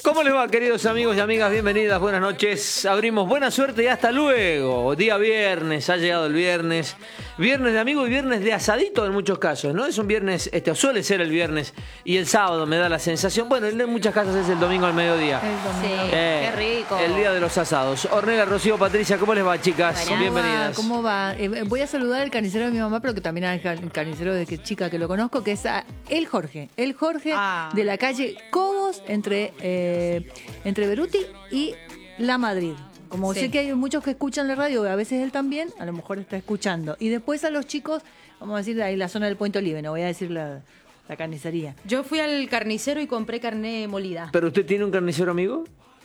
¿Cómo les va, queridos amigos y amigas? Bienvenidas, buenas noches. Abrimos buena suerte y hasta luego. Día viernes, ha llegado el viernes. Viernes de amigo y viernes de asadito en muchos casos, ¿no? Es un viernes, suele ser el viernes y el sábado me da la sensación. Bueno, en muchas casas es el domingo al mediodía. El domingo. Sí, qué rico. El día de los asados. Ornella, Rocío, Patricia, ¿cómo les va, chicas? Hola. Bienvenidas. ¿Cómo va? Voy a saludar al carnicero de mi mamá, pero que también es el carnicero de chica que lo conozco, que es el Jorge. El Jorge de la calle Cobos, entre Beruti y La Madrid. Como sé que hay muchos que escuchan la radio, a veces él también, a lo mejor está escuchando. Y después a los chicos, vamos a decir, ahí la zona del Puente Olive, no voy a decir la carnicería. Yo fui al carnicero y compré carne molida. ¿Pero usted tiene un carnicero amigo?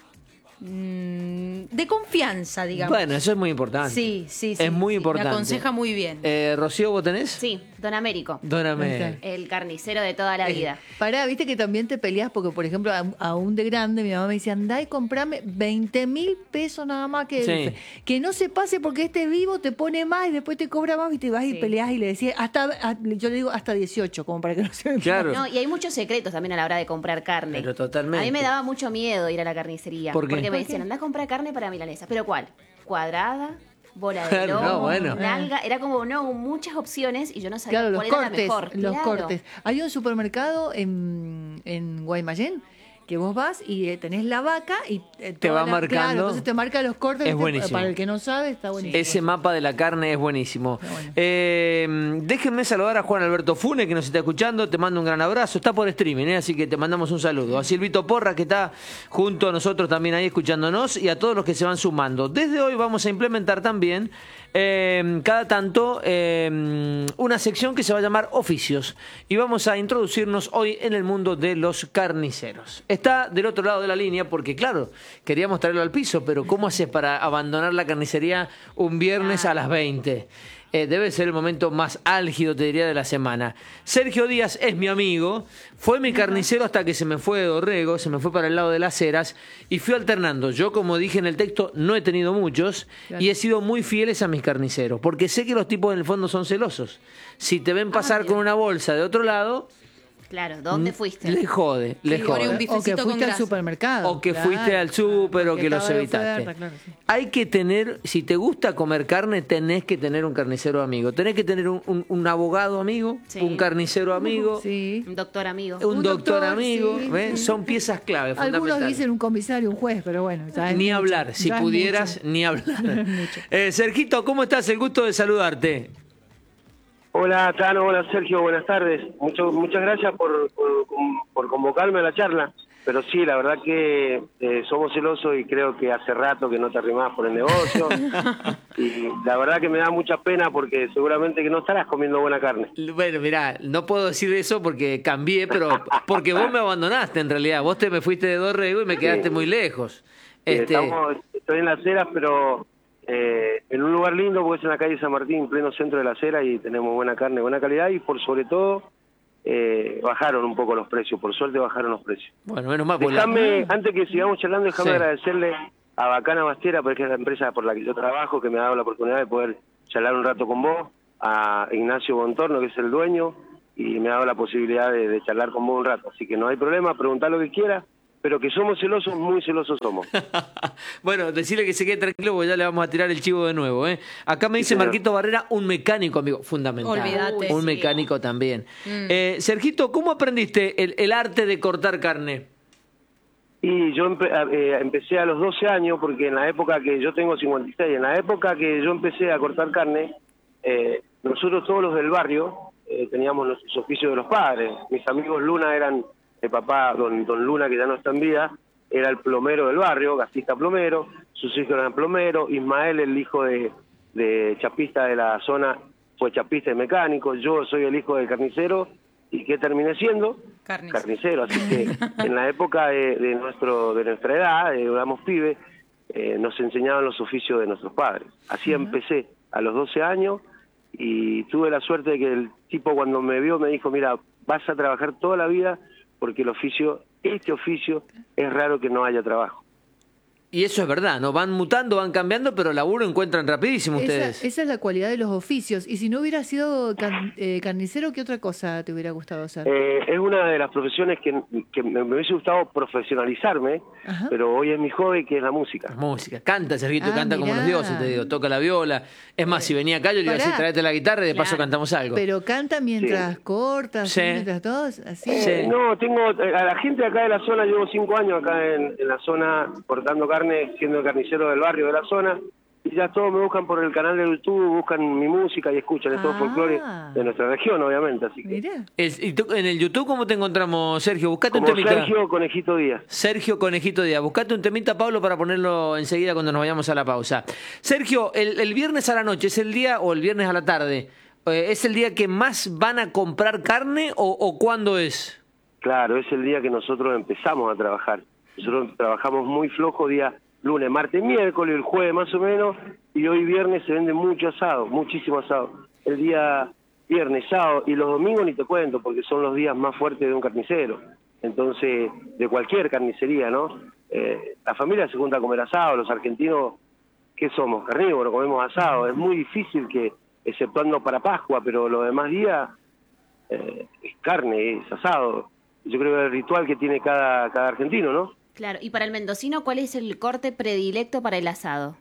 De confianza, digamos. Bueno, eso es muy importante. Sí. Es muy importante. Me aconseja muy bien. Rocío, ¿vos tenés? Sí, Don Américo. Don Américo. El carnicero de toda la vida. Pará, viste que también te peleas porque, por ejemplo, aún de grande, mi mamá me decía, andá y comprame 20.000 pesos nada más que no se pase porque este vivo te pone más y después te cobra más y te vas y peleas y le decía, yo le digo hasta 18, como para que no se... Claro. No, y hay muchos secretos también a la hora de comprar carne. Pero totalmente. A mí me daba mucho miedo ir a la carnicería. ¿Por qué? Porque me decían, andá a comprar carne para milanesa. ¿Pero cuál? ¿Cuadrada? ¿Bola de lomo? No, bueno. Nalga? Era como, muchas opciones y yo no sabía cuál los era la mejor. Los cortes. Hay un supermercado en Guaymallén que vos vas y tenés la vaca y te va marcando. Claro, entonces te marca los cortes. Es buenísimo. Para el que no sabe, está buenísimo. Ese mapa de la carne es buenísimo. Bueno. Déjenme saludar a Juan Alberto Funes, que nos está escuchando. Te mando un gran abrazo. Está por streaming, así que te mandamos un saludo. A Silvito Porra, que está junto a nosotros también ahí escuchándonos, y a todos los que se van sumando. Desde hoy vamos a implementar también cada tanto una sección que se va a llamar Oficios, y vamos a introducirnos hoy en el mundo de los carniceros. Está del otro lado de la línea porque, claro, queríamos traerlo al piso, pero ¿cómo haces para abandonar la carnicería un viernes a las 20? Debe ser el momento más álgido, te diría, de la semana. Sergio Díaz es mi amigo, fue mi carnicero hasta que se me fue de Dorrego, se me fue para el lado de Las Heras y fui alternando. Yo, como dije en el texto, no he tenido muchos y he sido muy fieles a mis carniceros, porque sé que los tipos en el fondo son celosos. Si te ven pasar con una bolsa de otro lado... Claro, ¿dónde fuiste? Le jode. O que fuiste al supermercado. O que fuiste al súper o que los evitaste. Oferta, claro, sí. Hay que tener, si te gusta comer carne, tenés que tener un carnicero amigo. Tenés que tener un abogado amigo, un carnicero amigo, Un doctor amigo. un doctor amigo. sí. ¿Ves? Son piezas clave, Algunos fundamentales. dicen un comisario, un juez, pero bueno. Ya es Ni mucho, hablar, si ya es pudieras, mucho. ni hablar. Sergito, ¿cómo estás? El gusto de saludarte. Hola, Tano, hola, Sergio, buenas tardes. Muchas gracias por convocarme a la charla. Pero sí, la verdad que somos celosos y creo que hace rato que no te arrimás por el negocio. Y la verdad que me da mucha pena porque seguramente que no estarás comiendo buena carne. Bueno, mirá, no puedo decir eso porque cambié, pero porque vos me abandonaste en realidad. Vos me fuiste de Dorrego y me quedaste muy lejos. Estoy en Las Heras, pero en un lugar lindo porque es en la calle San Martín, en pleno centro de Las Heras, y tenemos buena carne, buena calidad y por sobre todo bajaron un poco los precios, por suerte bajaron los precios. Bueno, menos mal. Antes que sigamos charlando, déjame agradecerle a Bacana Bastiera, porque es la empresa por la que yo trabajo, que me ha dado la oportunidad de poder charlar un rato con vos, a Ignacio Bontorno, que es el dueño, y me ha dado la posibilidad de charlar con vos un rato. Así que no hay problema, preguntá lo que quieras, pero que somos celosos, muy celosos somos. Bueno, decirle que se quede tranquilo porque ya le vamos a tirar el chivo de nuevo. Acá me dice señor. Marquito Barrera, un mecánico, amigo, fundamental. Olvídate. Un mecánico también. Sergito, ¿cómo aprendiste el arte de cortar carne? Y yo empecé a los 12 años, porque en la época que yo tengo 56, en la época que yo empecé a cortar carne, nosotros todos los del barrio teníamos los oficios de los padres. Mis amigos Luna eran... El papá, don Luna, que ya no está en vida, era el plomero del barrio, gasista plomero, sus hijos eran plomeros, Ismael, el hijo de chapista de la zona, fue chapista y mecánico, yo soy el hijo del carnicero, ¿y qué terminé siendo? Carnicero. Así que en la época de nuestra edad, éramos pibes, nos enseñaban los oficios de nuestros padres. Así empecé a los 12 años y tuve la suerte de que el tipo cuando me vio me dijo, mira, vas a trabajar toda la vida porque este oficio, es raro que no haya trabajo. Y eso es verdad, ¿no? Van mutando, van cambiando, pero laburo encuentran rapidísimo ustedes. Esa es la cualidad de los oficios. Y si no hubiera sido carnicero, ¿qué otra cosa te hubiera gustado hacer? Es una de las profesiones que me hubiese gustado profesionalizarme, pero hoy es mi hobby, que es la música. Música. Canta, Sergito, canta como los dioses, te digo. Toca la viola. Es más, si venía acá, yo le iba a decir, traete la guitarra y de paso cantamos algo. Pero canta mientras cortas, mientras todos, así. No, tengo a la gente acá de la zona, llevo 5 años acá en la zona cortando carne, siendo el carnicero del barrio de la zona, y ya todos me buscan por el canal de YouTube, buscan mi música y escuchan, es todo folclore de nuestra región, obviamente. Así que. ¿Y tú, en el YouTube cómo te encontramos, Sergio? Buscate Como un temita. Sergio Conejito Díaz. Sergio Conejito Díaz. Buscate un temita, Pablo, para ponerlo enseguida cuando nos vayamos a la pausa. Sergio, el viernes a la noche es el día, o el viernes a la tarde, ¿es el día que más van a comprar carne o cuándo es? Claro, es el día que nosotros empezamos a trabajar. Nosotros trabajamos muy flojo día lunes, martes, miércoles, el jueves más o menos, y hoy viernes se vende mucho asado, muchísimo asado. El día viernes, sábado y los domingos ni te cuento, porque son los días más fuertes de un carnicero. Entonces, de cualquier carnicería, ¿no? La familia se junta a comer asado, los argentinos, ¿qué somos? Carnívoros, comemos asado. Es muy difícil que, exceptuando para Pascua, pero los demás días es carne, es asado. Yo creo que es el ritual que tiene cada argentino, ¿no? Claro, y para el mendocino, ¿cuál es el corte predilecto para el asado?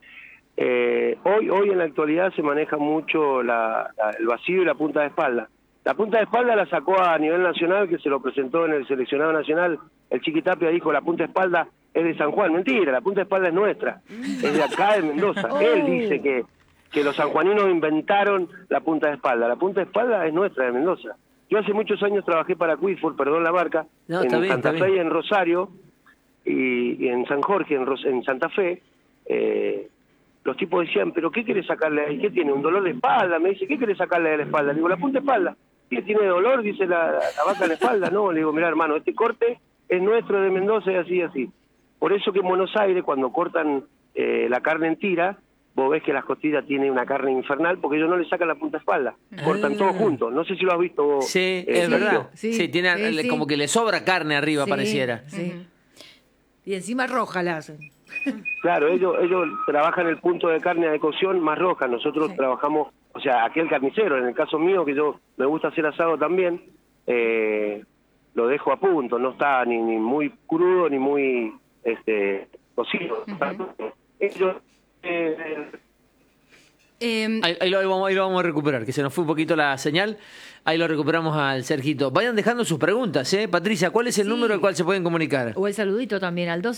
Hoy en la actualidad se maneja mucho el vacío y la punta de espalda. La punta de espalda la sacó a nivel nacional, que se lo presentó en el seleccionado nacional. El Chiqui Tapia dijo, la punta de espalda es de San Juan. Mentira, la punta de espalda es nuestra, es de acá de Mendoza. Él dice que los sanjuaninos inventaron la punta de espalda. La punta de espalda es nuestra, de Mendoza. Yo hace muchos años trabajé para Quidford, perdón la marca, en Santa Fe y en Rosario, y en San Jorge, en Santa Fe. Los tipos decían, ¿pero qué querés sacarle ahí? ¿Qué tiene? ¿Un dolor de espalda? Me dice, ¿qué querés sacarle de la espalda? Le digo, la punta de espalda. ¿Qué tiene dolor? Dice la vaca en la espalda. No, le digo, mirá hermano, este corte es nuestro de Mendoza y así y así. Por eso que en Buenos Aires, cuando cortan la carne en tira, vos ves que las costillas tienen una carne infernal, porque ellos no le sacan la punta de espalda. Cortan todo juntos. No sé si lo has visto vos. Sí, es verdad. Sí, tiene como que le sobra carne arriba, pareciera. Sí. Y encima roja la hacen. Claro, ellos trabajan el punto de carne de cocción más roja. Nosotros trabajamos, o sea, aquel carnicero, en el caso mío, que yo me gusta hacer asado también, lo dejo a punto. No está ni muy crudo ni muy cocido. Ellos... Ahí lo vamos a recuperar, que se nos fue un poquito la señal. Ahí lo recuperamos al Sergito. Vayan dejando sus preguntas, Patricia, ¿cuál es el número al cual se pueden comunicar? O el saludito también, al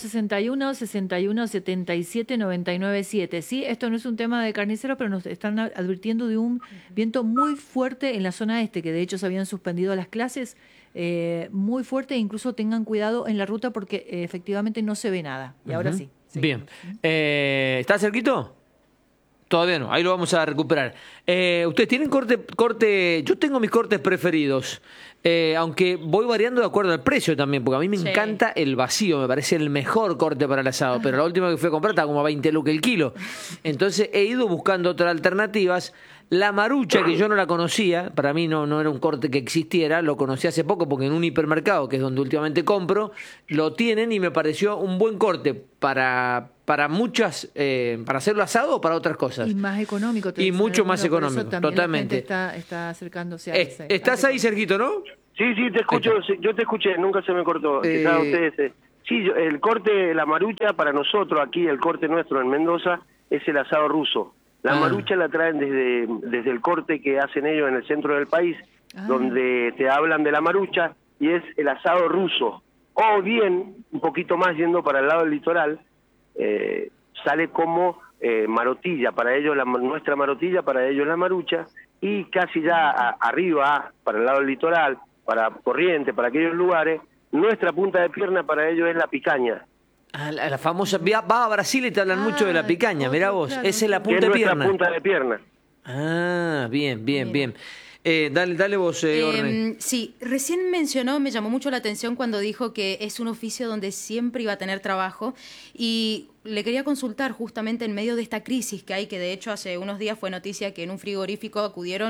261-61-77-997. Sí, esto no es un tema de carnicero, pero nos están advirtiendo de un viento muy fuerte en la zona este, que de hecho se habían suspendido las clases, muy fuerte, e incluso tengan cuidado en la ruta porque efectivamente no se ve nada. Y ahora sí. Bien. ¿Está cerquito? Todavía no, ahí lo vamos a recuperar. ¿Ustedes tienen corte? Yo tengo mis cortes preferidos, aunque voy variando de acuerdo al precio también, porque a mí me encanta el vacío, me parece el mejor corte para el asado, pero la última que fui a comprar estaba como a 20 lucas el kilo. Entonces he ido buscando otras alternativas. La marucha, que yo no la conocía, para mí no era un corte que existiera, lo conocí hace poco porque en un hipermercado, que es donde últimamente compro, lo tienen y me pareció un buen corte para muchas, para hacerlo asado o para otras cosas. Y más económico. Y mucho más económico, totalmente. La gente está acercándose a ese. ¿Estás ahí, Sergito, no? Sí, te escucho, yo te escuché, nunca se me cortó. Sí, el corte, la marucha, para nosotros aquí, el corte nuestro en Mendoza, es el asado ruso. La marucha la traen desde el corte que hacen ellos en el centro del país, donde te hablan de la marucha, y es el asado ruso. O bien, un poquito más yendo para el lado del litoral, sale como marotilla, para ellos nuestra marotilla, para ellos la marucha, y casi ya arriba, para el lado del litoral, para Corrientes, para aquellos lugares, nuestra punta de pierna para ellos es la picaña. La famosa, va a Brasil y te hablan mucho de la picaña, mirá vos, claro, esa es la punta de pierna. Punta de pierna. Bien. Dale vos, Orne. Sí, recién mencionó, me llamó mucho la atención cuando dijo que es un oficio donde siempre iba a tener trabajo, y le quería consultar justamente en medio de esta crisis que hay, que de hecho hace unos días fue noticia que en un frigorífico acudieron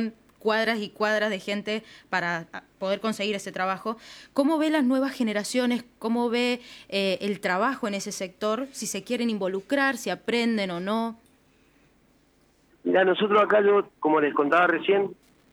cuadras y cuadras de gente para poder conseguir ese trabajo. ¿Cómo ve las nuevas generaciones? ¿Cómo ve el trabajo en ese sector? Si se quieren involucrar, si aprenden o no. Mira, nosotros acá, yo, como les contaba recién,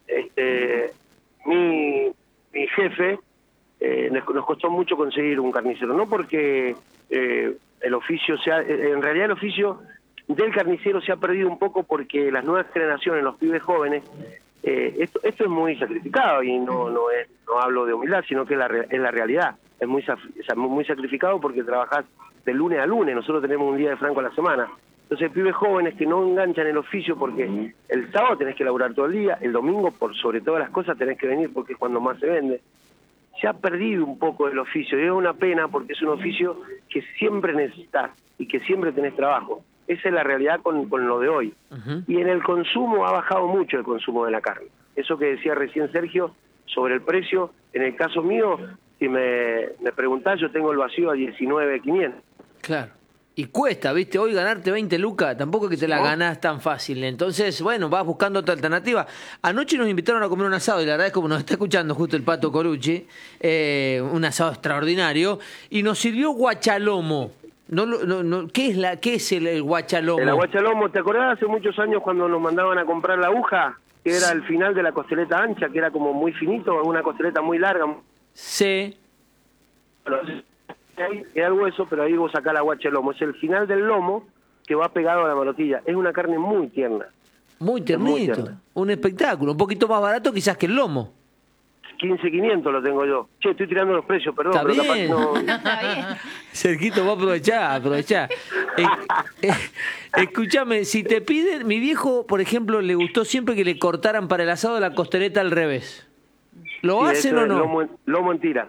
mi jefe, nos costó mucho conseguir un carnicero, no porque el oficio en realidad el oficio del carnicero se ha perdido un poco porque las nuevas generaciones, los pibes jóvenes, esto es muy sacrificado, y no hablo de humildad, sino que es la realidad. Es muy sacrificado porque trabajás de lunes a lunes, nosotros tenemos un día de franco a la semana. Entonces, pibes jóvenes que no enganchan el oficio porque el sábado tenés que laburar todo el día, el domingo, por sobre todas las cosas, tenés que venir porque es cuando más se vende. Se ha perdido un poco el oficio, y es una pena porque es un oficio que siempre necesitas y que siempre tenés trabajo. Esa es la realidad con lo de hoy. Y en el consumo ha bajado mucho el consumo de la carne. Eso que decía recién Sergio sobre el precio, en el caso mío, si me preguntás, yo tengo el vacío a 19.500. Claro. Y cuesta, ¿viste? Hoy ganarte 20 lucas, tampoco es que te la ganás tan fácil. Entonces, bueno, vas buscando otra alternativa. Anoche nos invitaron a comer un asado, y la verdad es como nos está escuchando justo el Pato Colucci, un asado extraordinario, y nos sirvió guachalomo. ¿Qué es el guachalomo? El guachalomo, ¿te acordás hace muchos años cuando nos mandaban a comprar la aguja? Que era el final de la costeleta ancha, que era como muy finito, una costeleta muy larga. Sí. Bueno, queda el hueso, pero ahí vos sacás la guachalomo. Es el final del lomo que va pegado a la marotilla. Es una carne muy tierna. Muy tiernito. tierna. Un espectáculo. Un poquito más barato quizás que el lomo. 15.500 lo tengo yo. Che, estoy tirando los precios, perdón. Está pero bien. capaz no... Está bien. Cerquito, vos aprovechá. Escúchame, si te piden, mi viejo, por ejemplo, le gustó siempre que le cortaran para el asado la costeleta al revés. ¿Lo Sí, hacen eso o es no? lomo en tira.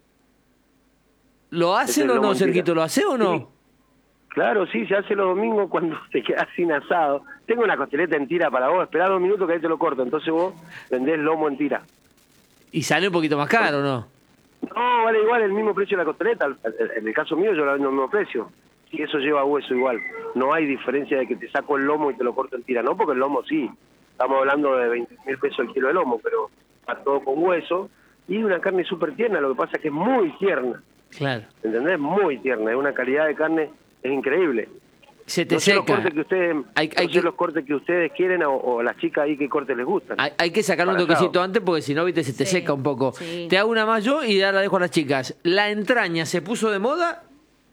¿Lo hacen o no, Cerquito? ¿Lo hace o no? Sí. Claro, sí, se hace los domingos cuando te quedas sin asado. Tengo una costeleta en tira para vos, esperá 2 minutos que ahí te lo corto. Entonces vos vendés lomo en tira. ¿Y sale un poquito más caro, no? No, vale igual el mismo precio de la costeleta. En el caso mío yo la vendo al mismo precio. Y eso lleva hueso igual. No hay diferencia de que te saco el lomo y te lo corto en tira. No, porque el lomo sí. Estamos hablando de 20.000 pesos el kilo de lomo, pero está todo con hueso. Y una carne súper tierna, lo que pasa es que es muy tierna. Claro. ¿Entendés? Muy tierna. Es una calidad de carne, es increíble. Se te No sé los seca. cortes que ustedes, los cortes que ustedes quieren o a las chicas ahí qué cortes les gustan. Hay que sacarle un Para toquecito asado. antes porque si no, viste, se te Sí, seca un poco. sí. Te hago una más yo y ya la dejo a las chicas. ¿La entraña se puso de moda?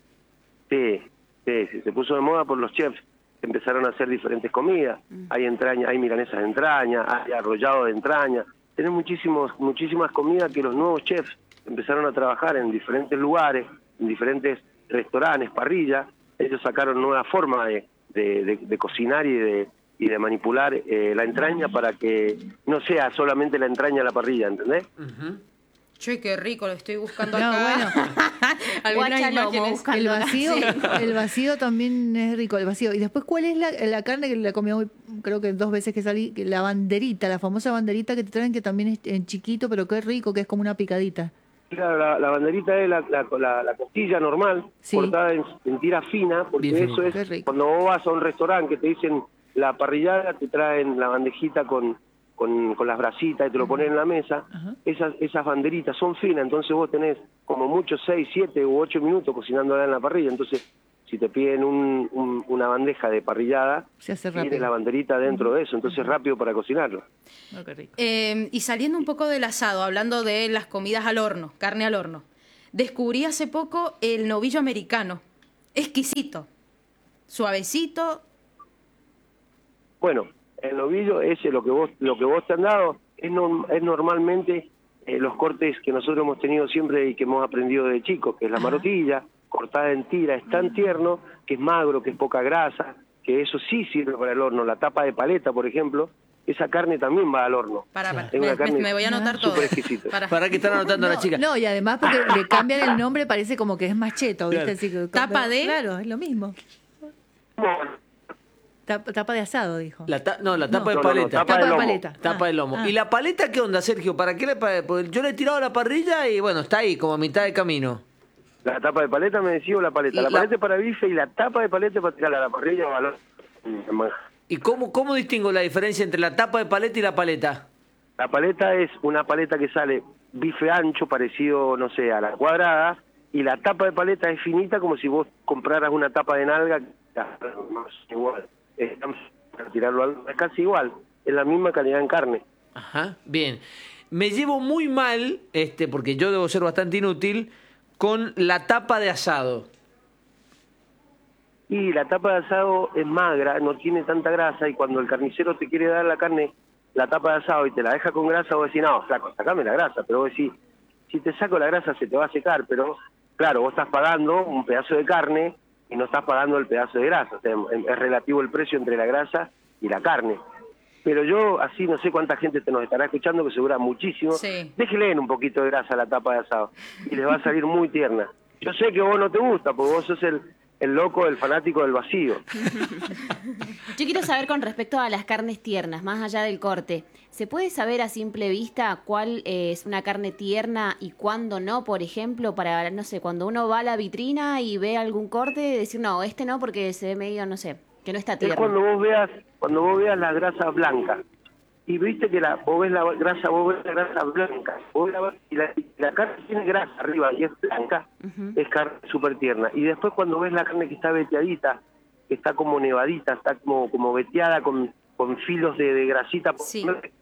Sí, se puso de moda por los chefs. Empezaron a hacer diferentes comidas. Hay entraña, hay milanesas de entraña, hay arrollado de entraña. Tenés muchísimas comidas que los nuevos chefs empezaron a trabajar en diferentes lugares, en diferentes restaurantes, parrillas. Ellos sacaron nuevas formas de cocinar y de manipular la entraña para que no sea solamente la entraña a la parrilla, ¿entendés? Che, qué rico, lo estoy buscando No, acá. bueno. Algunas Guachalomo, imágenes. buscando El acá. vacío, Sí. el vacío también es rico, el vacío. Y después, ¿cuál es la carne que la comí hoy? Creo que 2 veces que salí, que la banderita, la famosa banderita que te traen, que también es en chiquito, pero que es rico, que es como una picadita. Claro, la banderita es la costilla normal, Sí. cortada en tira fina, porque Bien eso Qué es rico. cuando vos vas a un restaurante que te dicen la parrillada, te traen la bandejita con las brasitas y te lo ponen en la mesa. Ajá. Esas banderitas son finas, entonces vos tenés como mucho 6, 7 u 8 minutos cocinándola en la parrilla. Entonces, si te piden una bandeja de parrillada, Se hace tiene rápido. la banderita dentro de eso, entonces es rápido para cocinarlo. Oh, qué rico. Y saliendo un poco del asado, hablando de las comidas al horno, carne al horno, descubrí hace poco el novillo americano. Exquisito, suavecito. Bueno, el novillo ese, lo que vos te han dado, es normalmente los cortes que nosotros hemos tenido siempre y que hemos aprendido de chicos, que es la marotilla, cortada en tira, es tan tierno, que es magro, que es poca grasa, que eso sí sirve para el horno. La tapa de paleta, por ejemplo, esa carne también va al horno. Para, Es una carne me voy a anotar todo. súper exquisita. ¿Para qué están anotando a las chicas? No, y además porque le cambian el nombre, parece como que es más cheto, ¿viste? Claro. Así que- Tapa de- Claro, es lo mismo. Tapa de asado, dijo. La tapa de No, no, paleta. tapa de lomo. paleta. Tapa de lomo. Ah. ¿Y la paleta qué onda, Sergio? ¿Para qué porque yo le he tirado a la parrilla y bueno, está ahí, como a mitad de camino. La tapa de paleta me decía o la paleta. Y La la- paleta es para bife y la tapa de paleta es para tirarla a la parrilla o al horno. ¿Y cómo distingo la diferencia entre la tapa de paleta y la paleta? La paleta es una paleta que sale bife ancho, parecido, no sé, a la cuadrada, y la tapa de paleta es finita, como si vos compraras una tapa de nalga, igual, para tirarlo es casi igual, es la misma calidad en carne. Ajá, bien. Me llevo muy mal, porque yo debo ser bastante inútil, con la tapa de asado. Y la tapa de asado es magra, no tiene tanta grasa, y cuando el carnicero te quiere dar la carne, la tapa de asado, y te la deja con grasa, vos decís, no, flaco, sacame la grasa, pero vos decís, si te saco la grasa se te va a secar, pero claro, vos estás pagando un pedazo de carne y no estás pagando el pedazo de grasa, o sea, es relativo el precio entre la grasa y la carne. Pero yo, así, no sé cuánta gente te nos estará escuchando, que segura muchísimo, Sí. déjenle un poquito de grasa a la tapa de asado, y les va a salir muy tierna. Yo sé que a vos no te gusta, porque vos sos el loco, el fanático del vacío. Yo quiero saber con respecto a las carnes tiernas, más allá del corte, ¿se puede saber a simple vista cuál es una carne tierna y cuándo no? Por ejemplo, para, no sé, cuando uno va a la vitrina y ve algún corte, decir, no, este no porque se ve medio, no sé, que no está Es tierno. cuando vos veas la grasa blanca, y viste que vos ves la grasa blanca, y la carne tiene grasa arriba y es blanca, es carne súper tierna. Y después cuando ves la carne que está veteadita, que está como nevadita, está como veteada con filos de grasita, Sí.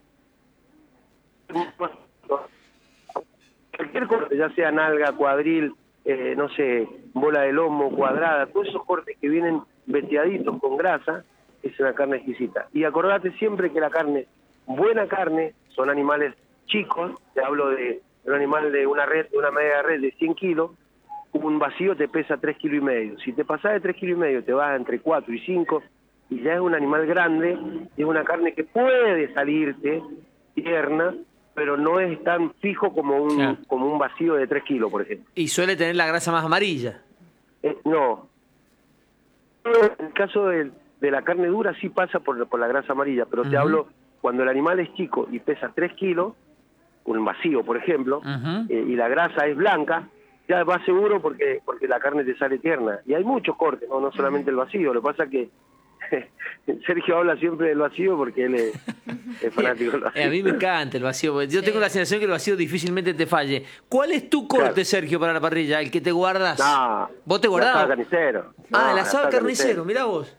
Cualquier corte, ya sea nalga, cuadril, no sé, bola de lomo, cuadrada, todos esos cortes que vienen veteaditos con grasa, es una carne exquisita. Y acordate siempre que la carne, buena carne, son animales chicos, te hablo de un animal de una media red de 100 kilos, un vacío te pesa 3,5 kilos. Si te pasás de 3,5 kilos, te vas entre 4 y 5, y ya es un animal grande, y es una carne que puede salirte tierna, pero no es tan fijo como un vacío de 3 kilos, por ejemplo. Y suele tener la grasa más amarilla. No. En el caso de la carne dura sí pasa por la grasa amarilla, pero te hablo cuando el animal es chico y pesa 3 kilos, un vacío, por ejemplo, y la grasa es blanca, ya va seguro porque la carne te sale tierna. Y hay muchos cortes, no solamente el vacío. Lo que pasa que Sergio habla siempre del vacío porque él es fanático del vacío. A mí me encanta el vacío. Yo tengo la sensación que el vacío difícilmente te falle. ¿Cuál es tu corte, Claro. Sergio, para la parrilla? ¿El que te guardas? No, ¿Vos te guardás? El asado carnicero. Ah, el No, asado carnicero, mirá vos.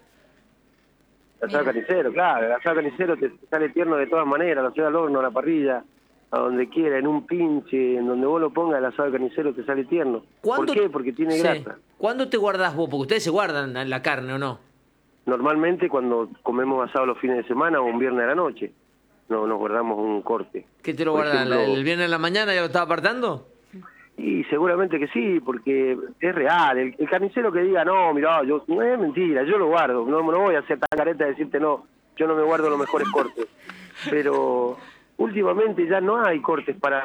El asado carnicero, claro. El asado carnicero te sale tierno de todas maneras, lo sea al horno, a la parrilla, a donde quiera, en un pinche, en donde vos lo pongas, el asado carnicero te sale tierno. ¿Por qué? Porque tiene Sí. grasa. ¿Cuándo te guardás vos? Porque ustedes se guardan la carne, ¿o no? Normalmente cuando comemos asado los fines de semana o un viernes a la noche, nos guardamos un corte. ¿Qué te lo Por guardan? ejemplo, ¿El viernes en la mañana ya lo estaba apartando? Y seguramente que sí, porque es real. El carnicero que diga, no, mirá, no es mentira, yo lo guardo. No voy a hacer tan careta de decirte, no, yo no me guardo los mejores cortes. Pero últimamente ya no hay cortes para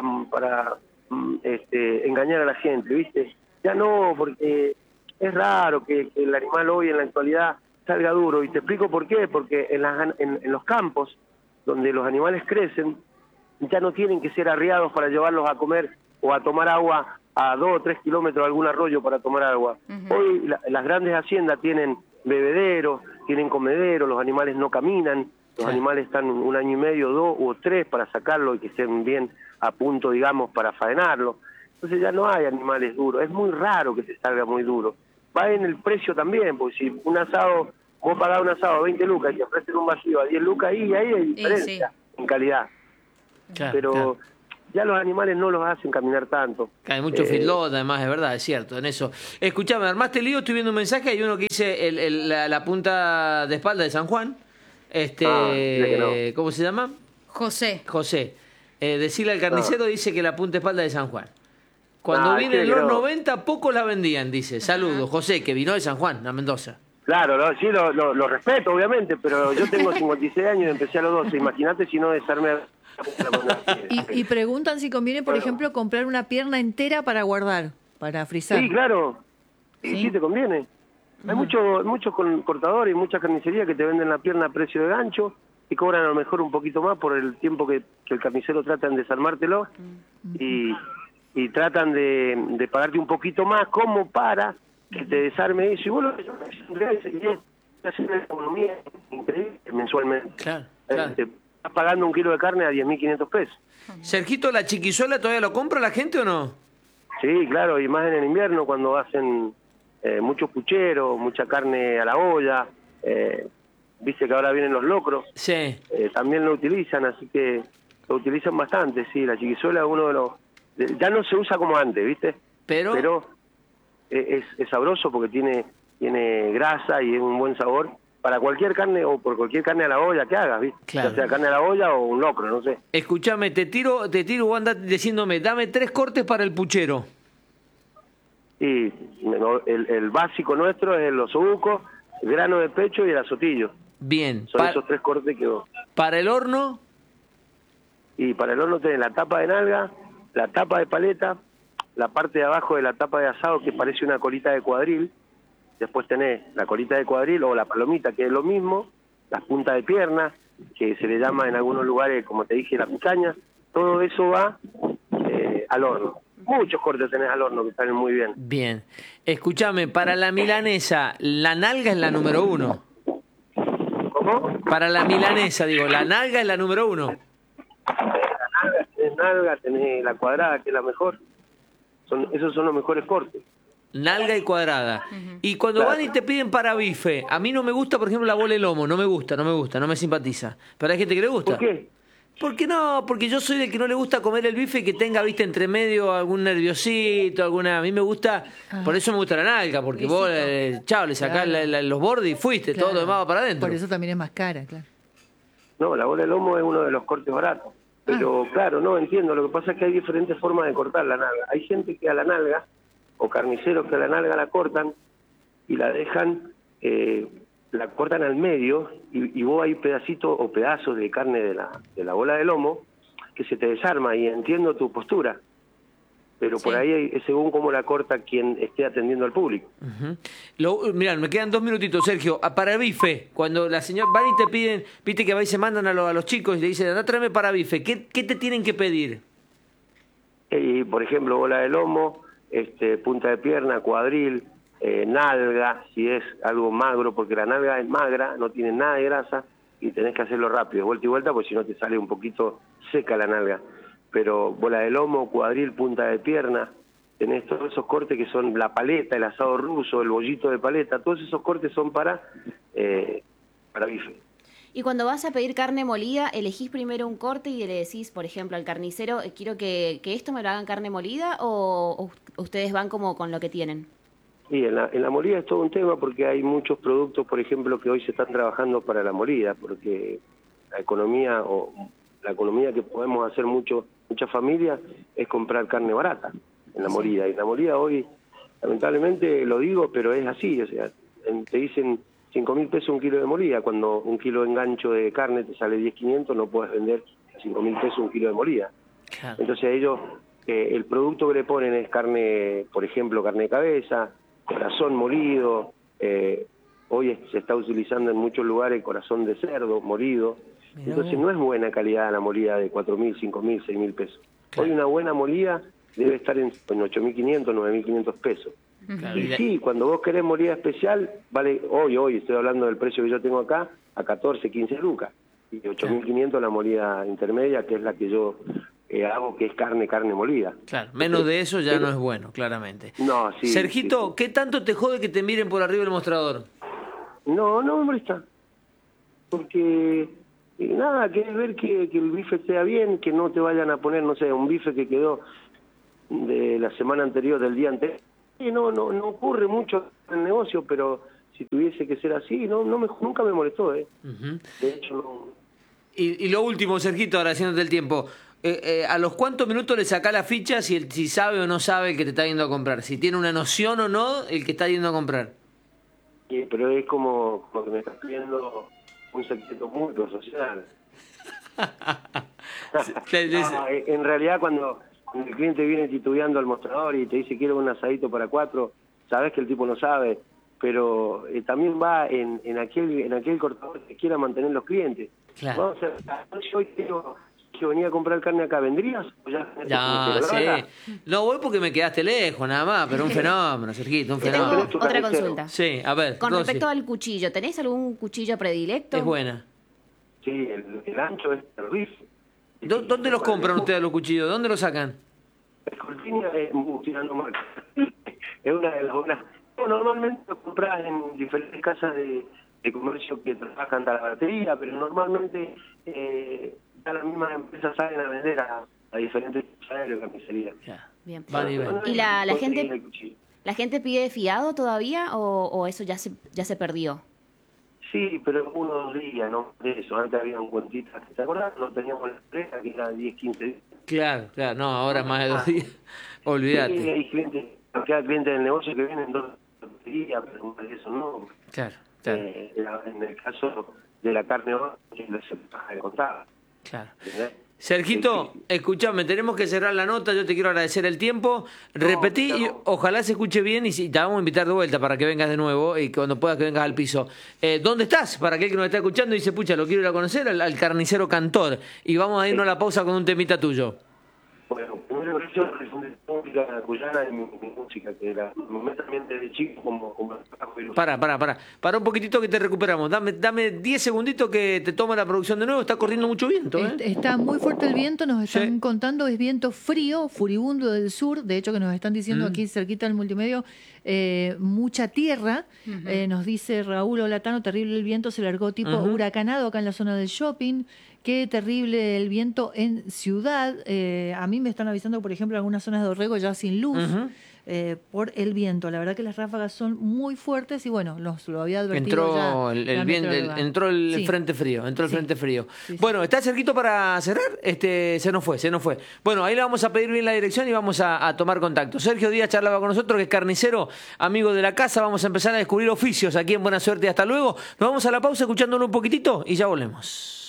engañar a la gente, ¿viste? Ya no, porque es raro que el animal hoy en la actualidad salga duro. Y te explico por qué, porque en los campos donde los animales crecen, ya no tienen que ser arriados para llevarlos a comer o a tomar agua a 2 o 3 kilómetros de algún arroyo para tomar agua. Hoy las grandes haciendas tienen bebederos, tienen comederos, los animales no caminan, los animales están 1 año y medio, 2 o 3 para sacarlo y que estén bien a punto, digamos, para faenarlo. Entonces ya no hay animales duros, es muy raro que se salga muy duro. Va en el precio también, porque si un asado, vos pagás un asado a 20 lucas y te ofrecen un vacío a 10 lucas, ahí hay diferencia en calidad. Claro, Pero claro. ya los animales no los hacen caminar tanto. Hay mucho feedlot, además, es verdad, es cierto, en eso. Escuchame, armaste el lío, estoy viendo un mensaje, hay uno que dice la punta de espalda de San Juan. Dile que no. ¿Cómo se llama? José. José. Decirle al carnicero, dice que la punta de espalda de San Juan. Cuando vine en dile que los no. 90, pocos la vendían, dice. Saludos, José, que vino de San Juan, a Mendoza. Claro, sí, lo respeto, obviamente, pero yo tengo 56 años y empecé a los 12. Imagínate si no desarme. Y preguntan si conviene, por Bueno. ejemplo, comprar una pierna entera para guardar, para frizar. Sí, claro. Sí, te conviene. Hay muchos cortadores y muchas carnicerías que te venden la pierna a precio de gancho y cobran a lo mejor un poquito más por el tiempo que el carnicero trata de desarmártelo y tratan de pagarte un poquito más como para que te desarme eso. Y vos lo que hacer una economía increíble mensualmente. Claro, claro. estás pagando un kilo de carne a 10.500 pesos. Sergito, ¿la chiquizuela todavía lo compra la gente o no? Sí, claro, y más en el invierno cuando hacen muchos pucheros, mucha carne a la olla, viste que ahora vienen los locros, Sí. también lo utilizan, así que lo utilizan bastante, sí, la chiquizuela es uno de los... ya no se usa como antes, viste, pero es sabroso porque tiene grasa y es un buen sabor para cualquier carne o por cualquier carne a la olla que hagas, ¿viste? Claro. Ya sea carne a la olla o un locro, no sé. Escúchame, te tiro, vos andás diciéndome, dame 3 cortes para el puchero. Y el básico nuestro es el osobuco, el grano de pecho y el azotillo. Bien. Son esos 3 cortes que... ¿Para el horno? Y para el horno tenés la tapa de nalga, la tapa de paleta, la parte de abajo de la tapa de asado que parece una colita de cuadril. Después tenés la colita de cuadril o la palomita, que es lo mismo, las puntas de pierna, que se le llama en algunos lugares, como te dije, la picaña. Todo eso va al horno. Muchos cortes tenés al horno que salen muy bien. Bien. Escúchame, para la milanesa, la nalga es la número 1. ¿Cómo? Para la milanesa, digo, la nalga es la número 1. Tenés nalga, tenés la cuadrada, que es la mejor. Esos son los mejores cortes. Nalga y cuadrada. Y cuando van y te piden para bife, a mí no me gusta, por ejemplo, la bola de lomo. No me gusta, no me simpatiza. Pero hay gente que le gusta. ¿Por qué? ¿Por qué no? Porque yo soy del que no le gusta comer el bife y que tenga, viste, entre medio algún nerviosito, alguna... A mí me gusta, por eso me gusta la nalga, porque vos, chao, le sacás los bordes y fuiste, todo lo demás va para adentro. Por eso también es más cara, claro. No, la bola de lomo es uno de los cortes baratos. Pero claro, no entiendo. Lo que pasa es que hay diferentes formas de cortar la nalga. Hay gente que a la nalga, o carniceros que a la nalga la cortan y la dejan, la cortan al medio y vos hay pedacitos o pedazos de carne de la bola de lomo que se te desarma y entiendo tu postura. Pero por ahí es según cómo la corta quien esté atendiendo al público. Mirá, me quedan 2 minutitos, Sergio. Para el bife, cuando la señora van y te piden, viste que va y se mandan a los chicos y le dicen, anda, tráeme para bife. ¿Qué te tienen que pedir? Por ejemplo, bola de lomo, punta de pierna, cuadril, nalga, si es algo magro, porque la nalga es magra, no tiene nada de grasa y tenés que hacerlo rápido, vuelta y vuelta, porque si no te sale un poquito seca la nalga. Pero bola de lomo, cuadril, punta de pierna, tenés todos esos cortes que son la paleta, el asado ruso, el bollito de paleta, todos esos cortes son para bife. Y cuando vas a pedir carne molida, elegís primero un corte y le decís, por ejemplo, al carnicero, quiero que esto me lo hagan carne molida, o ustedes van como con lo que tienen. Sí, en la molida es todo un tema porque hay muchos productos, por ejemplo, que hoy se están trabajando para la molida, porque la economía que podemos hacer muchas familias es comprar carne barata en la molida. Y en la molida hoy, lamentablemente lo digo, pero es así, o sea, te dicen 5.000 pesos un kilo de molida, cuando un kilo de engancho de carne te sale 10.500, no puedes vender 5.000 pesos un kilo de molida. Claro. Entonces ellos, el producto que le ponen es carne, por ejemplo, carne de cabeza, corazón molido, hoy se está utilizando en muchos lugares corazón de cerdo molido. Entonces no es buena calidad la molida de 4.000, 5.000, 6.000 pesos. Hoy una buena molida debe estar en 8.500, 9.500 pesos. Claro. Y sí, cuando vos querés molida especial, vale, hoy estoy hablando del precio que yo tengo acá, a 14, 15 lucas. Y 8.500 la molida intermedia, que es la que yo hago, que es carne molida. Claro, menos de eso ya no es bueno, claramente. No, sí. Sergito, sí. ¿Qué tanto te jode que te miren por arriba del mostrador? No me molesta. Porque... nada, querés ver que el bife sea bien, que no te vayan a poner, no sé, un bife que quedó de la semana anterior, del día anterior. No ocurre mucho en el negocio, pero si tuviese que ser así, nunca me molestó, De hecho, no. Y lo último, Sergito, agradeciéndote el tiempo. ¿A los cuántos minutos le sacás la ficha si sabe o no sabe el que te está yendo a comprar? Si tiene una noción o no el que está yendo a comprar. Pero es como que me estás pidiendo un secreto muy social. En realidad cuando el cliente viene titubeando al mostrador y te dice quiero un asadito para 4, sabes que el tipo no sabe, pero también va en aquel cortador que quiera mantener los clientes. Claro. Vamos a ver, yo hoy quiero venir a comprar carne acá, ¿vendrías? Ya, sí. No voy porque me quedaste lejos, nada más, pero un fenómeno, Sergito, un fenómeno. Tengo otra consulta. Sí, a ver. Con respecto al cuchillo, ¿tenés algún cuchillo predilecto? Es buena. Sí, el ancho es terrible. ¿Dónde los compran ustedes los cuchillos? ¿Dónde los sacan? Escolpiña es tirando marca. Es una de las buenas. Normalmente lo compras en diferentes casas de comercio que trabajan de la batería, pero normalmente ya las mismas empresas salen a vender a diferentes casas de carnicería. Bien. Vale, vale. ¿Y la gente pide fiado todavía o eso ya se perdió? Sí, pero 1 o 2 días, ¿no? De eso, antes había un cuentitas, ¿te acuerdas? No teníamos la empresa que era 10, 15 días. Claro, no, ahora más de 2 días. Olvídate. Sí, hay clientes, hay clientes del negocio que vienen 2 días, pero eso no. Claro. En el caso de la carne, se paga de contar. Claro. ¿Entendés? Sergito, escúchame, tenemos que cerrar la nota, yo te quiero agradecer el tiempo. Repetí, y ojalá se escuche bien y te vamos a invitar de vuelta para que vengas de nuevo y cuando puedas que vengas al piso. ¿Dónde estás? Para aquel que nos está escuchando y dice, pucha, lo quiero ir a conocer, al carnicero Cantor. Y vamos a irnos a la pausa con un temita tuyo. Bueno, primero yo refundí música cuyana de mi música, que era también desde chico como Para un poquitito que te recuperamos. Dame 10 segunditos que te toma la producción de nuevo. Está corriendo mucho viento, ¿eh? Está muy fuerte el viento, nos están contando, es viento frío, furibundo del sur, de hecho que nos están diciendo aquí cerquita del multimedio, mucha tierra, nos dice Raúl Olatano, terrible el viento, se largó tipo huracanado acá en la zona del shopping. Qué terrible el viento en ciudad. A mí me están avisando, por ejemplo, algunas zonas de Orrego ya sin luz por el viento. La verdad que las ráfagas son muy fuertes y bueno, lo había advertido entró el frente frío. Frente frío. Sí. Bueno, ¿está cerquito para cerrar? Se nos fue. Bueno, ahí le vamos a pedir bien la dirección y vamos a tomar contacto. Sergio Díaz charlaba con nosotros, que es carnicero, amigo de la casa. Vamos a empezar a descubrir oficios aquí en Buena Suerte. Hasta luego. Nos vamos a la pausa escuchándolo un poquitito y ya volvemos.